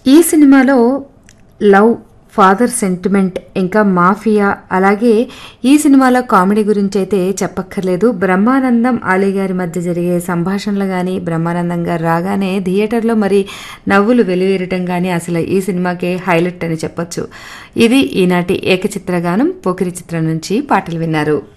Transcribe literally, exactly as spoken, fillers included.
ఈ సినిమాలో love, father sentiment, ఇంకా మాఫియా, అలాగే ఈ సినిమాలో కామెడీ గురించి అయితే చెప్పక్కర్లేదు. బ్రహ్మానందం అలీ గారి మధ్య జరిగే సంభాషణలు కానీ, బ్రహ్మానందం గారు రాగానే థియేటర్లో మరి నవ్వులు వెలువెరటం కానీ అసలు ఈ సినిమాకే హైలైట్ అని చెప్పొచ్చు. ఇది ఈనాటి ఏకచిత్రగానం. పోకిరి చిత్రం నుంచి పాటలు విన్నారు.